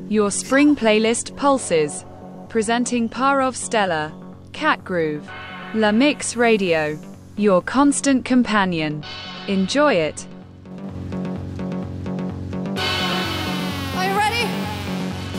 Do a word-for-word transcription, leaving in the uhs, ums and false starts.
Your spring playlist pulses. Presenting Parov Stella. Cat Groove. La Mix Radio. Your constant companion. Enjoy it.